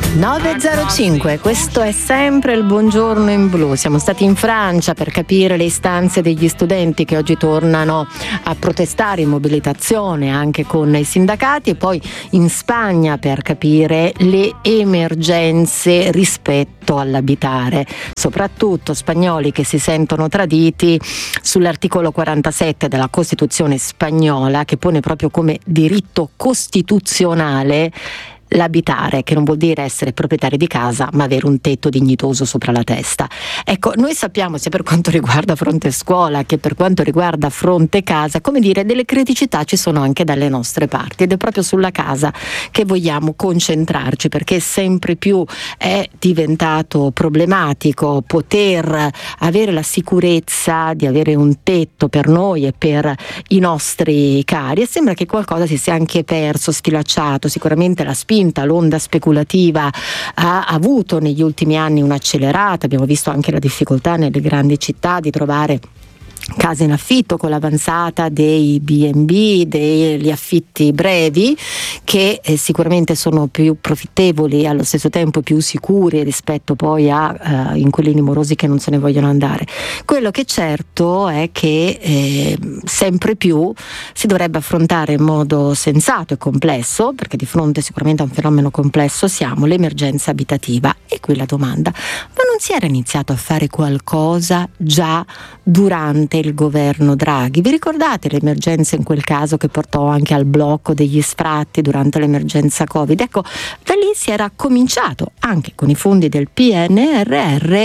9.05, questo è sempre il Buongiorno in Blu. Siamo stati in Francia per capire le istanze degli studenti che oggi tornano a protestare in mobilitazione anche con i sindacati, e poi in Spagna per capire le emergenze rispetto all'abitare, soprattutto spagnoli che si sentono traditi sull'articolo 47 della Costituzione spagnola, che pone proprio come diritto costituzionale l'abitare, che non vuol dire essere proprietari di casa, ma avere un tetto dignitoso sopra la testa. Ecco, noi sappiamo, sia per quanto riguarda fronte scuola che per quanto riguarda fronte casa, come dire, delle criticità ci sono anche dalle nostre parti, ed è proprio sulla casa che vogliamo concentrarci, perché sempre più è diventato problematico poter avere la sicurezza di avere un tetto per noi e per i nostri cari, e sembra che qualcosa si sia anche perso, sfilacciato. Sicuramente l'onda speculativa ha avuto negli ultimi anni un'accelerata, abbiamo visto anche la difficoltà nelle grandi città di trovare case in affitto con l'avanzata dei B&B, degli affitti brevi, che sicuramente sono più profittevoli e allo stesso tempo più sicuri rispetto poi a inquilini morosi che non se ne vogliono andare. Quello che è certo è che sempre più si dovrebbe affrontare in modo sensato e complesso, perché di fronte sicuramente a un fenomeno complesso siamo, l'emergenza abitativa. E qui la domanda: ma non si era iniziato a fare qualcosa già durante il governo Draghi? Vi ricordate l'emergenza in quel caso che portò anche al blocco degli sfratti durante l'emergenza Covid? Ecco, da lì si era cominciato anche con i fondi del PNRR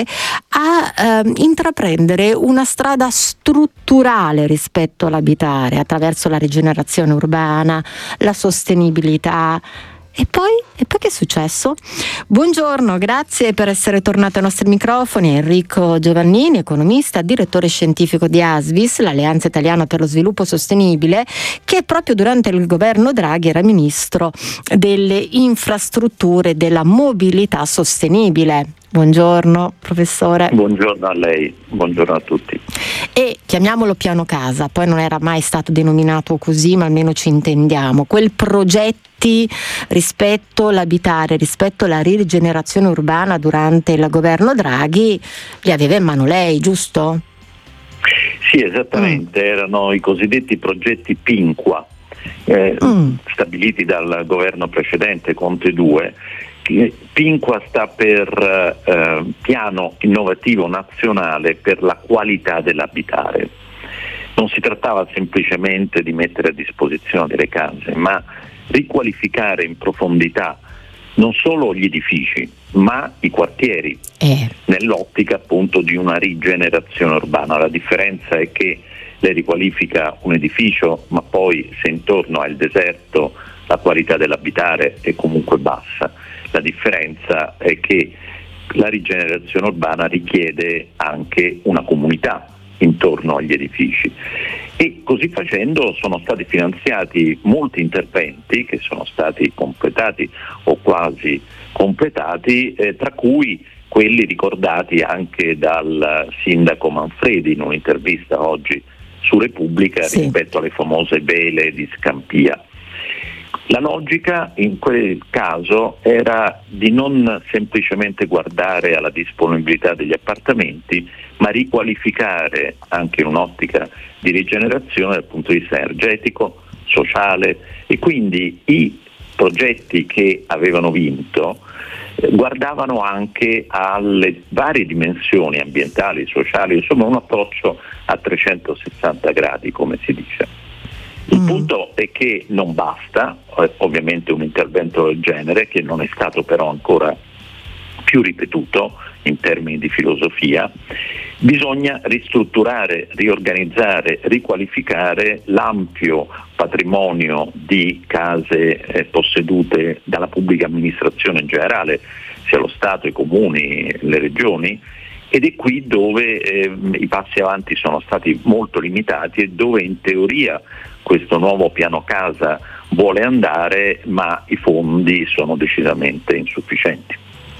a intraprendere una strada strutturale rispetto all'abitare attraverso la rigenerazione urbana, la sostenibilità. E poi che è successo? Buongiorno, grazie per essere tornato ai nostri microfoni. Enrico Giovannini, economista, direttore scientifico di ASVIS, l'Alleanza Italiana per lo Sviluppo Sostenibile, che proprio durante il governo Draghi era ministro delle infrastrutture e della mobilità sostenibile. Buongiorno professore. Buongiorno a lei, buongiorno a tutti. E chiamiamolo piano casa, poi non era mai stato denominato così, ma almeno ci intendiamo. Quel progetti rispetto all'abitare, rispetto alla rigenerazione urbana durante il governo Draghi li aveva in mano lei, giusto? Sì, esattamente, erano i cosiddetti progetti Pinqua, stabiliti dal governo precedente, Conte 2. Pinqua sta per Piano Innovativo Nazionale per la Qualità dell'Abitare. Non si trattava semplicemente di mettere a disposizione delle case, ma riqualificare in profondità non solo gli edifici, ma i quartieri, nell'ottica appunto di una rigenerazione urbana. La differenza è che lei riqualifica un edificio, ma poi se intorno ha il deserto la qualità dell'abitare è comunque bassa. La differenza è che la rigenerazione urbana richiede anche una comunità intorno agli edifici, e così facendo sono stati finanziati molti interventi che sono stati completati o quasi completati, tra cui quelli ricordati anche dal sindaco Manfredi in un'intervista oggi su Repubblica, rispetto alle famose vele di Scampia. La logica in quel caso era di non semplicemente guardare alla disponibilità degli appartamenti, ma riqualificare anche in un'ottica di rigenerazione dal punto di vista energetico, sociale, e quindi i progetti che avevano vinto guardavano anche alle varie dimensioni ambientali, sociali, insomma un approccio a 360 gradi, come si dice. Il punto è che non basta, ovviamente, un intervento del genere, che non è stato però ancora più ripetuto in termini di filosofia. Bisogna ristrutturare, riorganizzare, riqualificare l'ampio patrimonio di case possedute dalla pubblica amministrazione in generale, sia lo Stato, i comuni, le regioni, ed è qui dove i passi avanti sono stati molto limitati e dove in teoria questo nuovo piano casa vuole andare, ma i fondi sono decisamente insufficienti.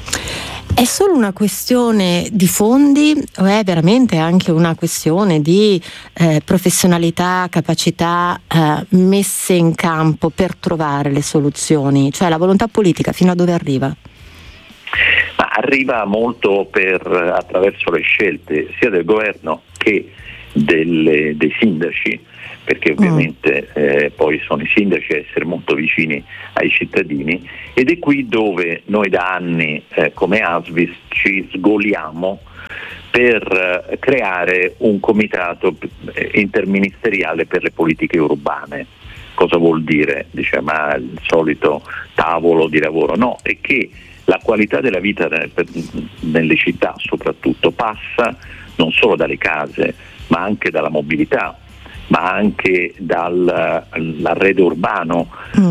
È solo una questione di fondi o è veramente anche una questione di professionalità, capacità messe in campo per trovare le soluzioni? Cioè la volontà politica fino a dove arriva? arriva molto attraverso le scelte sia del governo che dei sindaci, perché ovviamente poi sono i sindaci a essere molto vicini ai cittadini, ed è qui dove noi da anni come ASVIS ci sgoliamo per creare un comitato interministeriale per le politiche urbane. Cosa vuol dire? Dice, ma il solito tavolo di lavoro? No, è che la qualità della vita nelle città soprattutto passa non solo dalle case, ma anche dalla mobilità, ma anche dall'arredo urbano,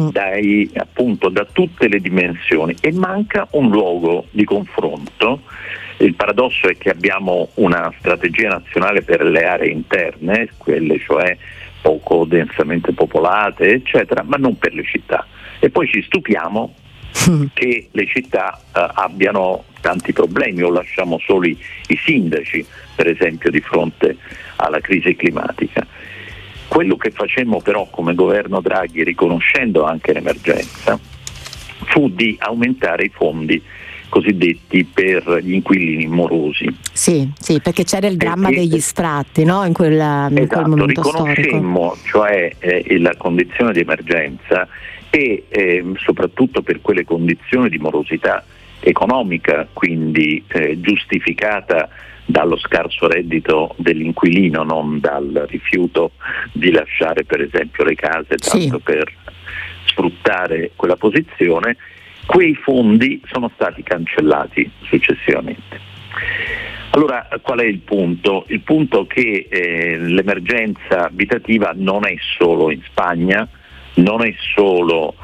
appunto da tutte le dimensioni, e manca un luogo di confronto. Il paradosso è che abbiamo una strategia nazionale per le aree interne, quelle cioè poco densamente popolate, eccetera, ma non per le città. E poi ci stupiamo che le città abbiano tanti problemi, o lasciamo solo i sindaci, per esempio, di fronte alla crisi climatica. Quello che facemmo però come governo Draghi, riconoscendo anche l'emergenza, fu di aumentare i fondi cosiddetti per gli inquilini morosi. Sì, perché c'era il dramma degli sfratti, no? In quel momento riconoscemmo, storico. Cioè la condizione di emergenza e soprattutto per quelle condizioni di morosità economica, quindi giustificata dallo scarso reddito dell'inquilino, non dal rifiuto di lasciare per esempio le case tanto per sfruttare quella posizione. Quei fondi sono stati cancellati successivamente. Allora, qual è il punto? Il punto è che l'emergenza abitativa non è solo in Spagna, non è solo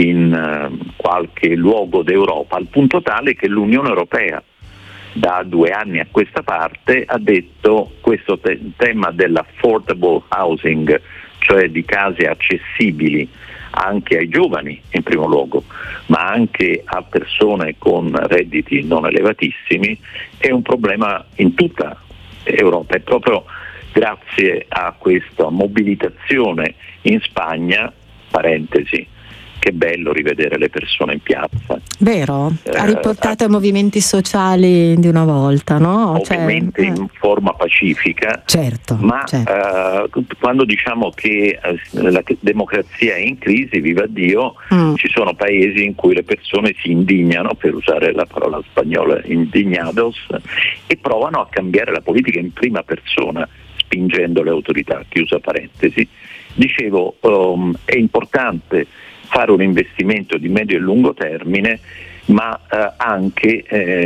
in qualche luogo d'Europa, al punto tale che l'Unione Europea da 2 anni a questa parte ha detto questo tema dell'affordable housing, cioè di case accessibili anche ai giovani in primo luogo, ma anche a persone con redditi non elevatissimi, è un problema in tutta Europa. E proprio grazie a questa mobilitazione in Spagna, parentesi, che bello rivedere le persone in piazza. Vero? Ha riportato ai movimenti sociali di una volta, no? Ovviamente in forma pacifica, certo, ma quando diciamo che la democrazia è in crisi, viva Dio, ci sono paesi in cui le persone si indignano, per usare la parola spagnola indignados, e provano a cambiare la politica in prima persona, spingendo le autorità, chiusa parentesi. Dicevo, è importante fare un investimento di medio e lungo termine, ma anche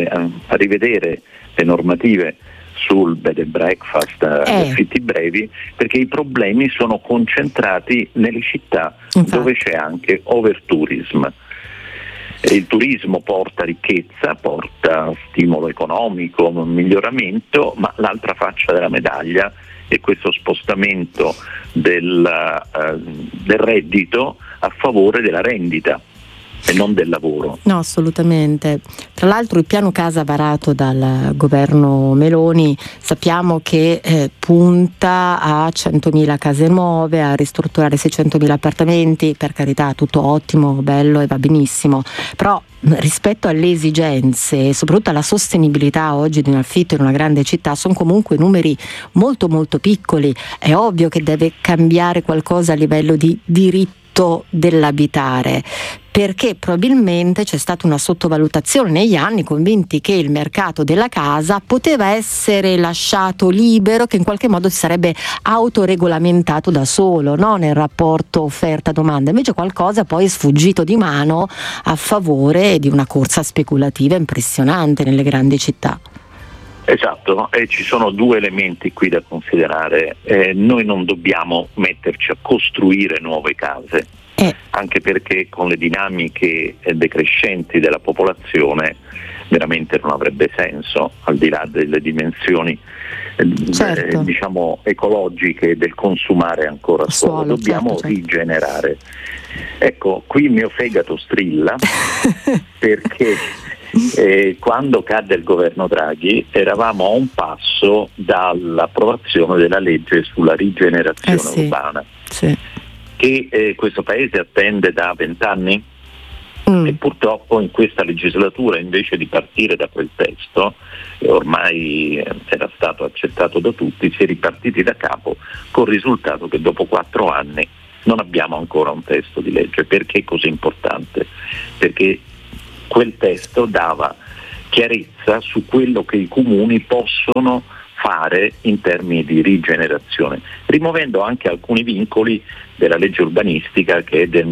rivedere le normative sul bed and breakfast, gli affitti brevi, perché i problemi sono concentrati nelle città, dove c'è anche overtourism. Il turismo porta ricchezza, porta stimolo economico, miglioramento, ma l'altra faccia della medaglia è questo spostamento del reddito a favore della rendita e non del lavoro. No, assolutamente. Tra l'altro il piano casa varato dal governo Meloni sappiamo che punta a 100.000 case nuove, a ristrutturare 600.000 appartamenti, per carità, tutto ottimo, bello e va benissimo, però rispetto alle esigenze e soprattutto alla sostenibilità oggi di un affitto in una grande città sono comunque numeri molto molto piccoli. È ovvio che deve cambiare qualcosa a livello di diritto dell'abitare, perché probabilmente c'è stata una sottovalutazione negli anni, convinti che il mercato della casa poteva essere lasciato libero, che in qualche modo si sarebbe autoregolamentato da solo, no? Nel rapporto offerta-domanda. Invece qualcosa poi è sfuggito di mano a favore di una corsa speculativa impressionante nelle grandi città. Esatto, e ci sono 2 elementi qui da considerare. Noi non dobbiamo metterci a costruire nuove case, anche perché con le dinamiche decrescenti della popolazione veramente non avrebbe senso, al di là delle dimensioni diciamo ecologiche del consumare ancora suolo. Dobbiamo rigenerare. Ecco, qui il mio fegato strilla perché quando cadde il governo Draghi eravamo a un passo dall'approvazione della legge sulla rigenerazione urbana, che questo paese attende da 20 anni. E purtroppo in questa legislatura, invece di partire da quel testo, ormai era stato accettato da tutti, si è ripartiti da capo, col risultato che dopo 4 anni non abbiamo ancora un testo di legge. Perché è così importante? Perché quel testo dava chiarezza su quello che i comuni possono fare in termini di rigenerazione, rimuovendo anche alcuni vincoli della legge urbanistica che è del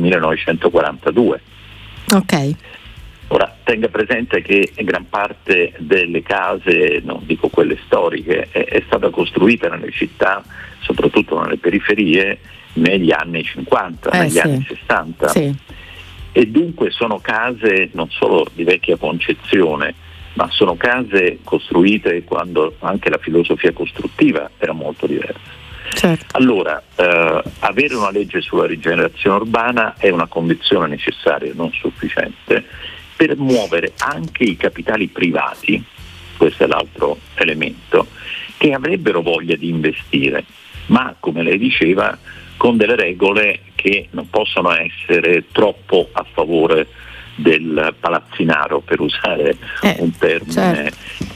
1942. Ok. Ora, tenga presente che gran parte delle case, non dico quelle storiche, è stata costruita nelle città, soprattutto nelle periferie, negli anni 50, negli anni 60. Sì. E dunque sono case non solo di vecchia concezione, ma sono case costruite quando anche la filosofia costruttiva era molto diversa. Certo. Allora, avere una legge sulla rigenerazione urbana è una condizione necessaria, non sufficiente, per muovere anche i capitali privati, questo è l'altro elemento, che avrebbero voglia di investire, ma come lei diceva, con delle regole che non possono essere troppo a favore del palazzinaro, per usare un termine. Certo.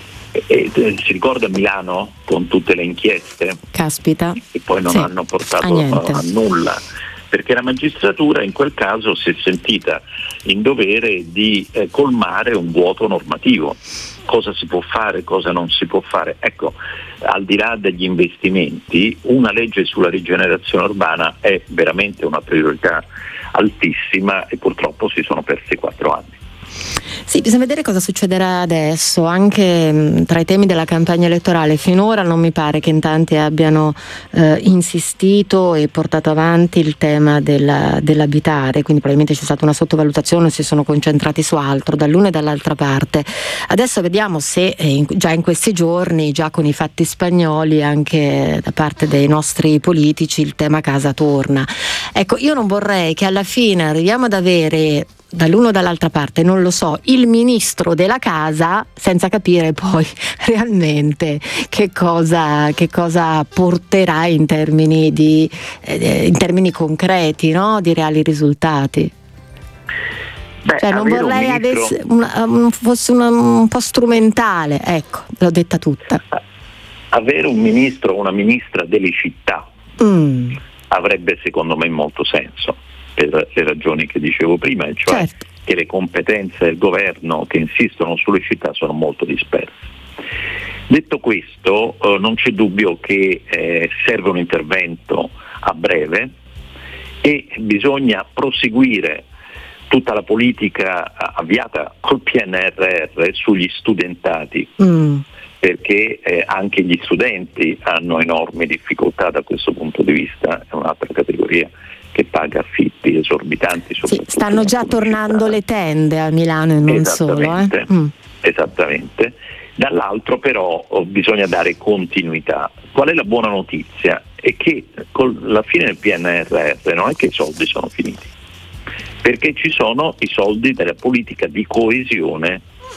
Si ricorda Milano con tutte le inchieste? Caspita. E poi non hanno portato a nulla, perché la magistratura in quel caso si è sentita in dovere di colmare un vuoto normativo. Cosa si può fare, cosa non si può fare. Ecco, al di là degli investimenti, una legge sulla rigenerazione urbana è veramente una priorità altissima e purtroppo si sono persi 4 anni. Sì, bisogna vedere cosa succederà adesso, anche tra i temi della campagna elettorale. Finora non mi pare che in tanti abbiano insistito e portato avanti il tema dell'abitare, quindi probabilmente c'è stata una sottovalutazione, si sono concentrati su altro, dall'una e dall'altra parte. Adesso vediamo se già in questi giorni, già con i fatti spagnoli, anche da parte dei nostri politici, il tema casa torna. Ecco, io non vorrei che alla fine arriviamo ad avere dall'uno o dall'altra parte, non lo so, il ministro della casa, senza capire poi realmente che cosa porterà in termini concreti, no? Di reali risultati. Cioè, non vorrei fosse un po' strumentale, ecco, l'ho detta tutta. Avere un ministro o una ministra delle città avrebbe secondo me molto senso, per le ragioni che dicevo prima, e cioè che le competenze del governo che insistono sulle città sono molto disperse. Detto questo, non c'è dubbio che serve un intervento a breve e bisogna proseguire tutta la politica avviata col PNRR sugli studentati, perché anche gli studenti hanno enormi difficoltà da questo punto di vista, è un'altra categoria che paga affitti esorbitanti. Sì, stanno già tornando le tende a Milano e non solo. Esattamente. Dall'altro però bisogna dare continuità. Qual è la buona notizia? È che con la fine del PNRR non è che i soldi sono finiti, perché ci sono i soldi della politica di coesione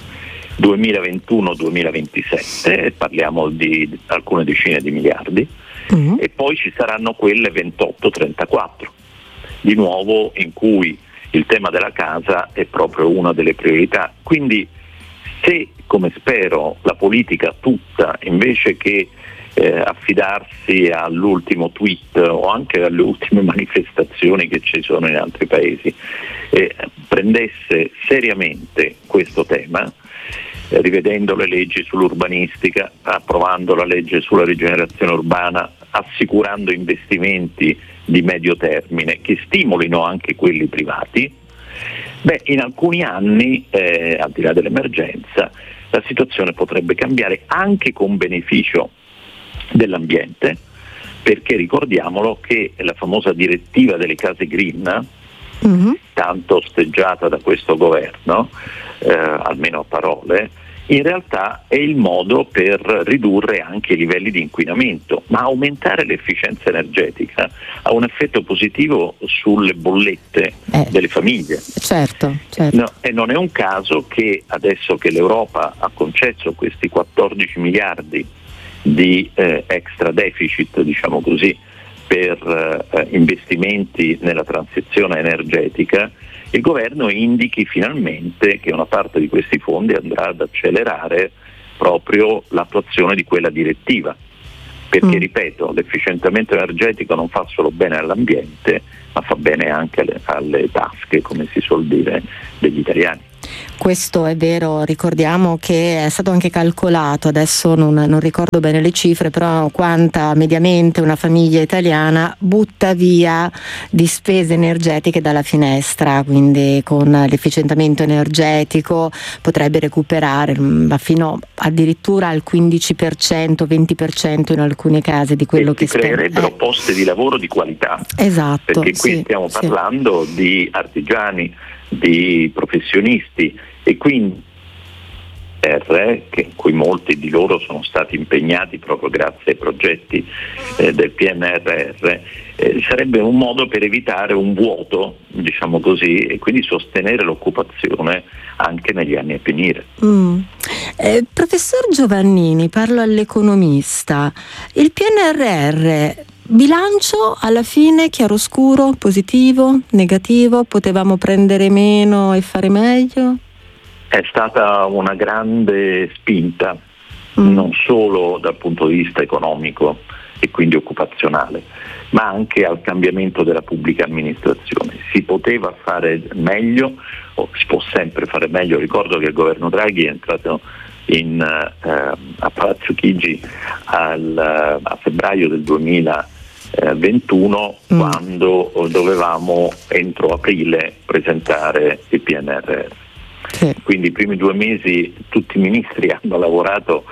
2021-2027, parliamo di alcune decine di miliardi, e poi ci saranno quelle 28-34, di nuovo in cui il tema della casa è proprio una delle priorità. Quindi se, come spero, la politica tutta, invece che affidarsi all'ultimo tweet o anche alle ultime manifestazioni che ci sono in altri paesi, prendesse seriamente questo tema, rivedendo le leggi sull'urbanistica, approvando la legge sulla rigenerazione urbana, assicurando investimenti di medio termine che stimolino anche quelli privati, in alcuni anni, al di là dell'emergenza, la situazione potrebbe cambiare anche con beneficio dell'ambiente, perché ricordiamolo che la famosa direttiva delle case green, tanto osteggiata da questo governo, almeno a parole, in realtà è il modo per ridurre anche i livelli di inquinamento, ma aumentare l'efficienza energetica ha un effetto positivo sulle bollette delle famiglie. Certo. No, e non è un caso che adesso che l'Europa ha concesso questi 14 miliardi di extra deficit, diciamo così, per investimenti nella transizione energetica, il governo indichi finalmente che una parte di questi fondi andrà ad accelerare proprio l'attuazione di quella direttiva, perché ripeto, l'efficientamento energetico non fa solo bene all'ambiente, ma fa bene anche alle tasche, come si suol dire, degli italiani. Questo è vero, ricordiamo che è stato anche calcolato, adesso non ricordo bene le cifre, però quanta mediamente una famiglia italiana butta via di spese energetiche dalla finestra, quindi con l'efficientamento energetico potrebbe recuperare fino addirittura al 15%, 20% in alcuni casi di quello che creerebbero posti di lavoro di qualità. Esatto. Perché qui stiamo parlando di artigiani, di professionisti, e quindi in cui molti di loro sono stati impegnati proprio grazie ai progetti del PNRR, sarebbe un modo per evitare un vuoto, diciamo così, e quindi sostenere l'occupazione anche negli anni a venire. Professor Giovannini, parlo all'economista. Il PNRR, bilancio alla fine chiaroscuro, positivo, negativo? Potevamo prendere meno e fare meglio? È stata una grande spinta, non solo dal punto di vista economico e quindi occupazionale, ma anche al cambiamento della pubblica amministrazione. Si poteva fare meglio, o si può sempre fare meglio. Ricordo che il governo Draghi è entrato a Palazzo Chigi a febbraio del 2021, quando dovevamo entro aprile presentare il PNRR. Sì. Quindi i primi 2 mesi tutti i ministri hanno lavorato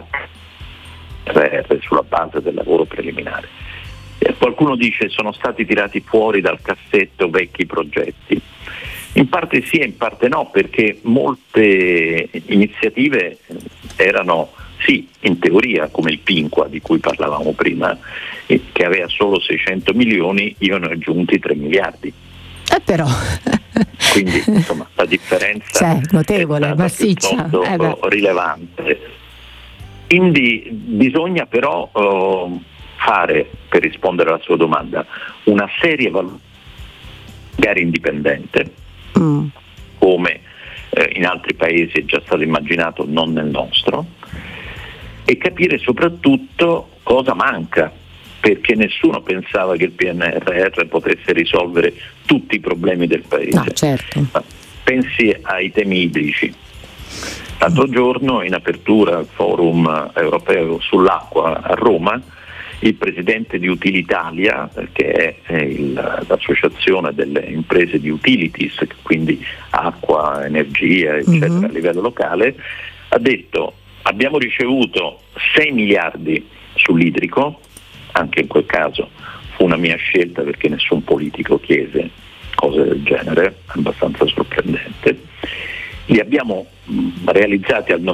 sulla base del lavoro preliminare. Qualcuno dice sono stati tirati fuori dal cassetto vecchi progetti. In parte sì e in parte no, perché molte iniziative erano sì, in teoria, come il Pinqua di cui parlavamo prima, che aveva solo 600 milioni, io ne ho aggiunti 3 miliardi. Però quindi insomma la differenza notevole, massiccia, rilevante. Quindi bisogna però fare, per rispondere alla sua domanda, una seria valutazione magari indipendente, come in altri paesi è già stato immaginato, non nel nostro, e capire soprattutto cosa manca, perché nessuno pensava che il PNRR potesse risolvere tutti i problemi del paese. No, certo. Pensi ai temi idrici. L'altro giorno, in apertura al Forum europeo sull'acqua a Roma, il presidente di Utilitalia, che è l'associazione delle imprese di utilities, quindi acqua, energia, eccetera, a livello locale, ha detto: abbiamo ricevuto 6 miliardi sull'idrico. Anche in quel caso fu una mia scelta, perché nessun politico chiese cose del genere, abbastanza sorprendente. Li abbiamo realizzati al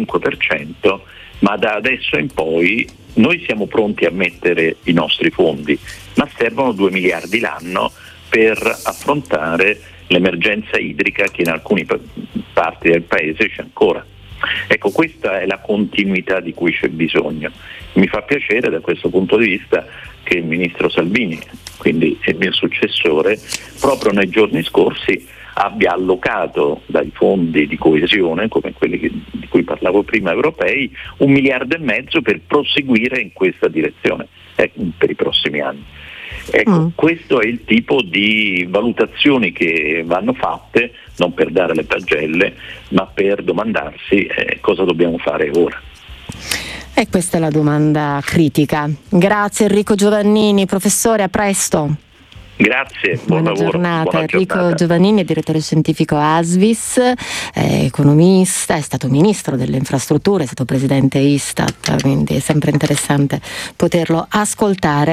95%, ma da adesso in poi noi siamo pronti a mettere i nostri fondi, ma servono 2 miliardi l'anno per affrontare l'emergenza idrica che in alcune parti del paese c'è ancora. Ecco, questa è la continuità di cui c'è bisogno. Mi fa piacere da questo punto di vista che il ministro Salvini, quindi il mio successore, proprio nei giorni scorsi abbia allocato dai fondi di coesione, come quelli di cui parlavo prima, europei, 1,5 miliardi per proseguire in questa direzione per i prossimi anni. Ecco, questo è il tipo di valutazioni che vanno fatte, non per dare le pagelle, ma per domandarsi cosa dobbiamo fare ora. E questa è la domanda critica. Grazie Enrico Giovannini, professore, a presto. Grazie, buon lavoro. Giornata. Enrico Giovannini è direttore scientifico ASVIS, è economista, è stato ministro delle infrastrutture, è stato presidente Istat, quindi è sempre interessante poterlo ascoltare.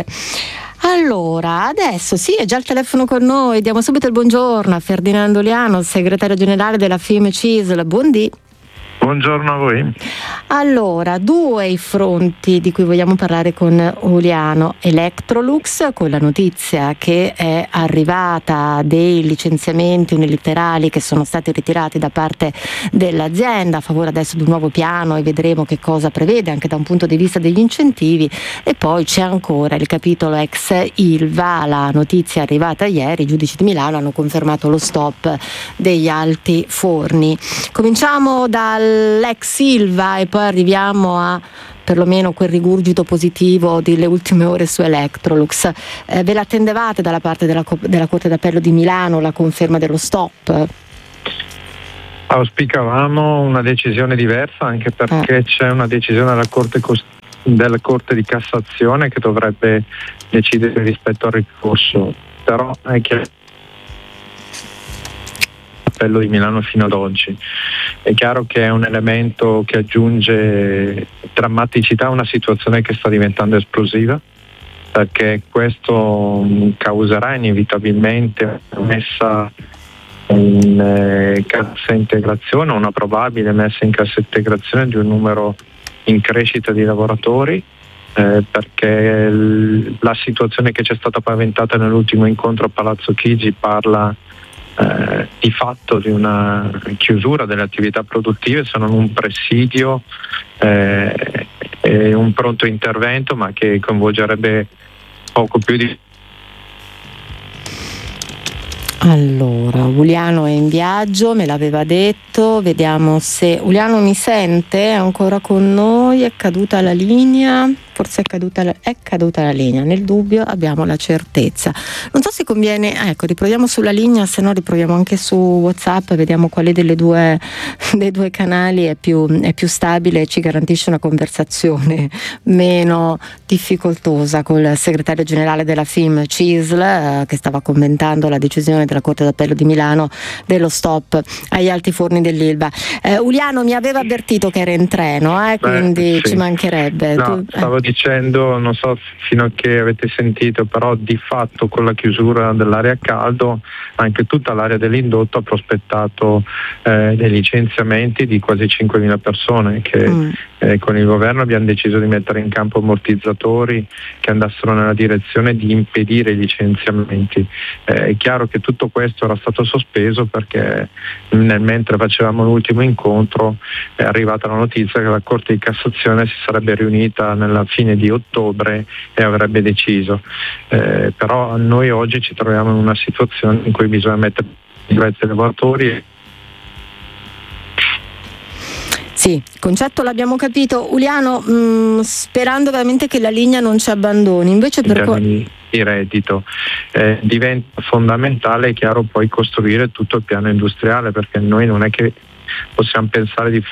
Allora, adesso sì, è già al telefono con noi, diamo subito il buongiorno a Ferdinando Liano, segretario generale della FIM CISL. Buondì. Buongiorno a voi. Allora, due i fronti di cui vogliamo parlare con Uliano. Electrolux, con la notizia che è arrivata dei licenziamenti unilaterali che sono stati ritirati da parte dell'azienda a favore adesso di un nuovo piano, e vedremo che cosa prevede anche da un punto di vista degli incentivi. E poi c'è ancora il capitolo ex Ilva, la notizia è arrivata ieri, i giudici di Milano hanno confermato lo stop degli alti forni. Cominciamo dall'ex Ilva e poi arriviamo a perlomeno quel rigurgito positivo delle ultime ore su Electrolux. Ve l'attendevate dalla parte della Corte d'Appello di Milano la conferma dello stop? Auspicavamo una decisione diversa, anche perché c'è una decisione della Corte di Cassazione che dovrebbe decidere rispetto al ricorso, però è chiaro l'appello di Milano fino ad oggi. È chiaro che è un elemento che aggiunge drammaticità a una situazione che sta diventando esplosiva, perché questo causerà inevitabilmente una messa in cassa integrazione, una probabile messa in cassa integrazione di un numero in crescita di lavoratori, perché la situazione che c'è stata paventata nell'ultimo incontro a Palazzo Chigi parla di fatto di una chiusura delle attività produttive, se non un presidio e un pronto intervento, ma che coinvolgerebbe poco più di... Allora, Uliano è in viaggio, me l'aveva detto, vediamo se Uliano mi sente, è ancora con noi, è caduta la linea, forse è caduta la linea, nel dubbio abbiamo la certezza. Non so se conviene, ecco, riproviamo sulla linea, se no riproviamo anche su WhatsApp, vediamo quale dei due canali è più stabile e ci garantisce una conversazione meno difficoltosa col segretario generale della FIM CISL, che stava commentando la decisione della Corte d'Appello di Milano dello stop agli alti forni dell'Ilva. Uliano mi aveva avvertito che era in treno, quindi sì, ci mancherebbe. No, stavo dicendo, non so fino a che avete sentito, però di fatto con la chiusura dell'area a caldo anche tutta l'area dell'indotto ha prospettato dei licenziamenti di quasi 5.000 persone che con il governo abbiamo deciso di mettere in campo ammortizzatori che andassero nella direzione di impedire i licenziamenti. È chiaro che tutto questo era stato sospeso perché mentre facevamo l'ultimo incontro è arrivata la notizia che la Corte di Cassazione si sarebbe riunita nella fine di ottobre e avrebbe deciso. Però noi oggi ci troviamo in una situazione in cui bisogna mettere diversi lavoratori. Sì, il concetto l'abbiamo capito. Uliano, sperando veramente che la linea non ci abbandoni, invece di reddito diventa fondamentale, è chiaro, poi costruire tutto il piano industriale, perché noi non è che possiamo pensare di...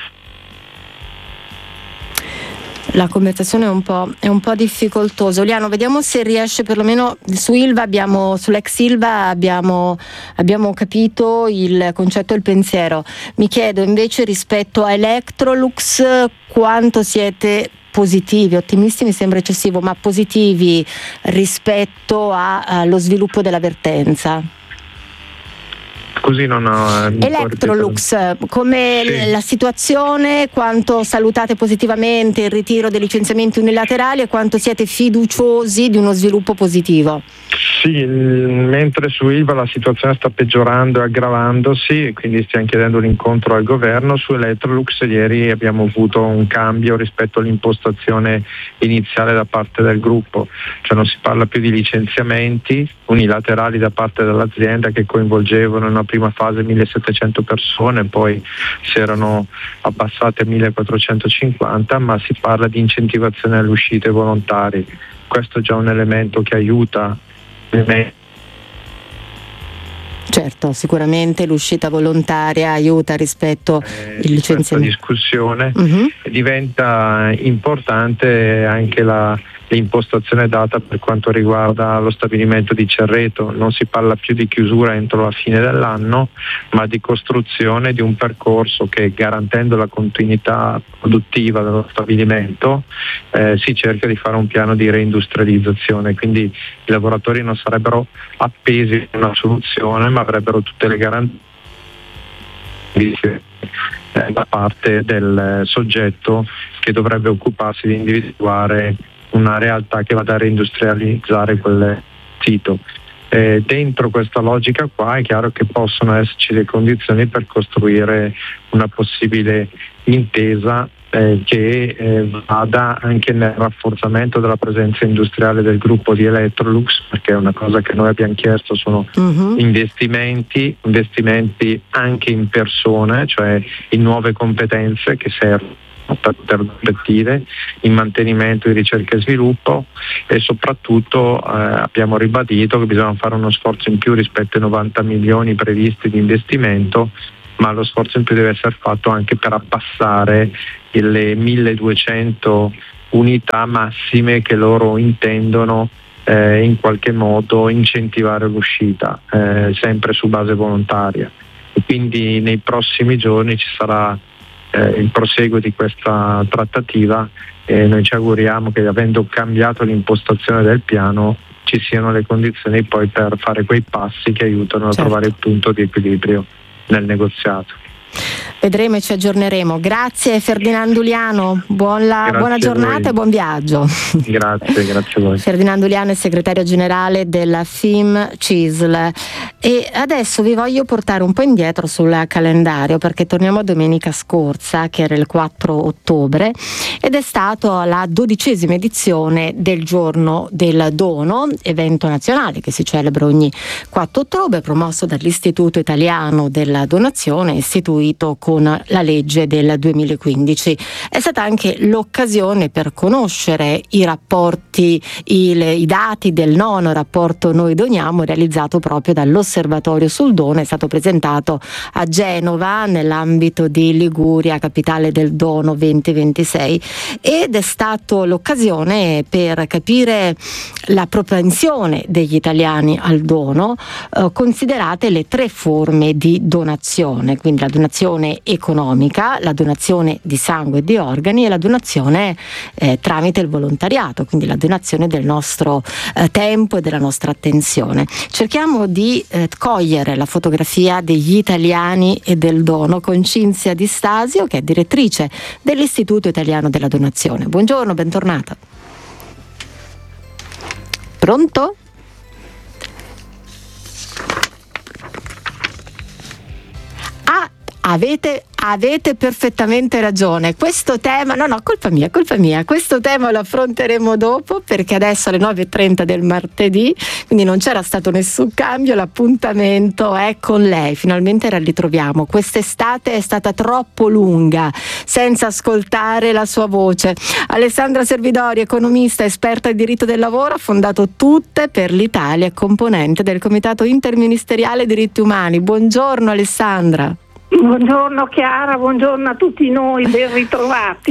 La conversazione è un po' difficoltosa. Uliano, vediamo se riesce perlomeno su Ilva, sull'ex Ilva abbiamo capito il concetto e il pensiero. Mi chiedo invece rispetto a Electrolux quanto siete positivi, ottimisti mi sembra eccessivo, ma positivi rispetto allo sviluppo della vertenza. Così non ho... Electrolux, come sì. La situazione, quanto salutate positivamente il ritiro dei licenziamenti unilaterali e quanto siete fiduciosi di uno sviluppo positivo? Sì, mentre su Ilva la situazione sta peggiorando e aggravandosi, quindi stiamo chiedendo l'incontro al governo. Su Electrolux ieri abbiamo avuto un cambio rispetto all'impostazione iniziale da parte del gruppo, cioè non si parla più di licenziamenti unilaterali da parte dell'azienda che coinvolgevano in una prima fase 1.700 persone, poi si erano abbassate a 1.450, ma si parla di incentivazione alle uscite volontarie. Questo è già un elemento che aiuta. Certo, sicuramente l'uscita volontaria aiuta rispetto al licenziamento. Questa discussione diventa importante anche l'impostazione data per quanto riguarda lo stabilimento di Cerreto. Non si parla più di chiusura entro la fine dell'anno, ma di costruzione di un percorso che, garantendo la continuità produttiva dello stabilimento, si cerca di fare un piano di reindustrializzazione, quindi i lavoratori non sarebbero appesi a una soluzione ma avrebbero tutte le garanzie. da parte del soggetto che dovrebbe occuparsi di individuare una realtà che vada a reindustrializzare quel sito. Dentro questa logica qua è chiaro che possono esserci le condizioni per costruire una possibile intesa che vada anche nel rafforzamento della presenza industriale del gruppo di Electrolux, perché è una cosa che noi abbiamo chiesto, sono investimenti anche in persone, cioè in nuove competenze che servono per prospettive, in mantenimento di ricerca e sviluppo, e soprattutto abbiamo ribadito che bisogna fare uno sforzo in più rispetto ai 90 milioni previsti di investimento, ma lo sforzo in più deve essere fatto anche per abbassare le 1200 unità massime che loro intendono in qualche modo incentivare l'uscita, sempre su base volontaria. E quindi nei prossimi giorni ci sarà il proseguo di questa trattativa e noi ci auguriamo che, avendo cambiato l'impostazione del piano, ci siano le condizioni poi per fare quei passi che aiutano a trovare il punto di equilibrio nel negoziato. Vedremo e ci aggiorneremo. Grazie Ferdinando Uliano, buona giornata e buon viaggio. Grazie a voi. Ferdinando Uliano è segretario generale della FIM CISL. E adesso vi voglio portare un po' indietro sul calendario, perché torniamo a domenica scorsa, che era il 4 ottobre, ed è stata la 12ª edizione del Giorno del Dono, evento nazionale che si celebra ogni 4 ottobre, promosso dall'Istituto Italiano della Donazione, istituito con la legge del 2015. È stata anche l'occasione per conoscere i rapporti, i dati del nono rapporto Noi Doniamo, realizzato proprio dall'Osservatorio sul Dono. È stato presentato a Genova nell'ambito di Liguria, capitale del dono 2026, ed è stato l'occasione per capire la propensione degli italiani al dono, considerate le 3 forme di donazione, quindi la donazione economica, la donazione di sangue e di organi e la donazione tramite il volontariato, quindi la donazione del nostro tempo e della nostra attenzione. Cerchiamo di cogliere la fotografia degli italiani e del dono con Cinzia Di Stasio, che è direttrice dell'Istituto Italiano della Donazione. Buongiorno, bentornata. Pronto? Avete perfettamente ragione. Questo tema, no, colpa mia. Questo tema lo affronteremo dopo, perché adesso alle 9:30 del martedì, quindi non c'era stato nessun cambio, l'appuntamento è con lei. Finalmente la ritroviamo. Quest'estate è stata troppo lunga senza ascoltare la sua voce. Alessandra Servidori, economista, esperta di diritto del lavoro, ha fondato Tutte per l'Italia, componente del Comitato Interministeriale Diritti Umani. Buongiorno Alessandra. Buongiorno Chiara, buongiorno a tutti noi, ben ritrovati.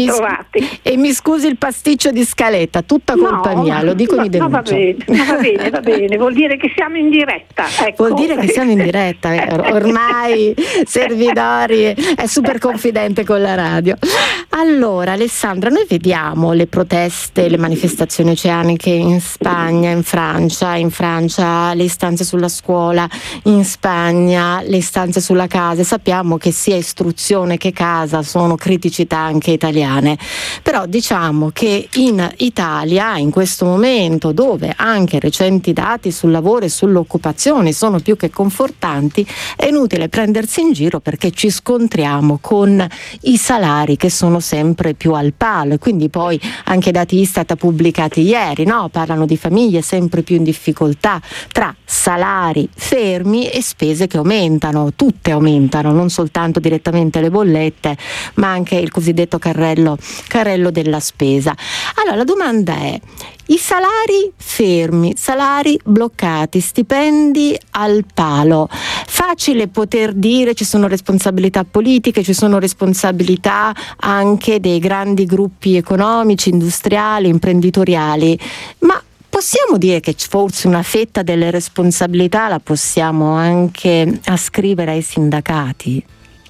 E mi scusi il pasticcio di scaletta, tutta colpa mia, lo dico, mi denuncio. Va bene, vuol dire che siamo in diretta. Ecco. Vuol dire che siamo in diretta, ormai Servidori è super confidente con la radio. Allora Alessandra, noi vediamo le proteste, le manifestazioni oceaniche in Spagna, in Francia le istanze sulla scuola, in Spagna le istanze sulla casa. Sappiamo che sia istruzione che casa sono criticità anche italiane, però diciamo che in Italia, in questo momento dove anche recenti dati sul lavoro e sull'occupazione sono più che confortanti, è inutile prendersi in giro, perché ci scontriamo con i salari che sono sempre più al palo, e quindi poi anche dati Istat pubblicati ieri, parlano di famiglie sempre più in difficoltà, tra salari fermi e spese che aumentano, tutte aumentano, non soltanto direttamente le bollette, ma anche il cosiddetto carrello della spesa. Allora la domanda è: i salari fermi, salari bloccati, stipendi al palo, facile poter dire ci sono responsabilità politiche, ci sono responsabilità anche dei grandi gruppi economici, industriali, imprenditoriali, ma possiamo dire che forse una fetta delle responsabilità la possiamo anche ascrivere ai sindacati?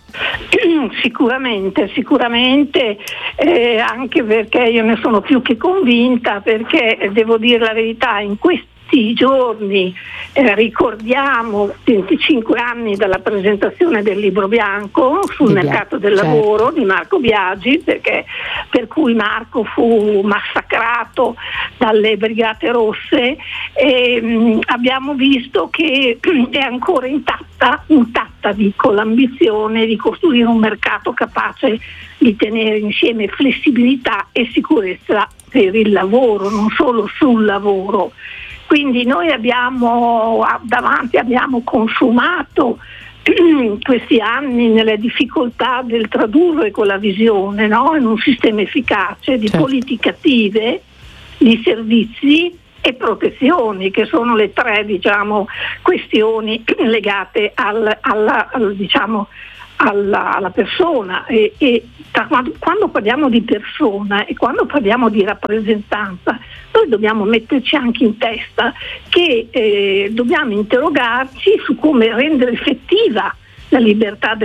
Sicuramente, anche perché io ne sono più che convinta, perché devo dire la verità, in questi giorni ricordiamo 25 anni dalla presentazione del libro bianco sul mercato del lavoro di Marco Biagi, per cui Marco fu massacrato dalle Brigate Rosse, e abbiamo visto che è ancora intatta dico, l'ambizione di costruire un mercato capace di tenere insieme flessibilità e sicurezza per il lavoro, non solo sul lavoro. Quindi noi abbiamo consumato questi anni nelle difficoltà del tradurre quella visione, no? In un sistema efficace di politiche attive, di servizi e protezioni, che sono le tre, diciamo, questioni legate alla persona, e quando parliamo di persona e quando parliamo di rappresentanza, noi dobbiamo metterci anche in testa che dobbiamo interrogarci su come rendere effettiva la libertà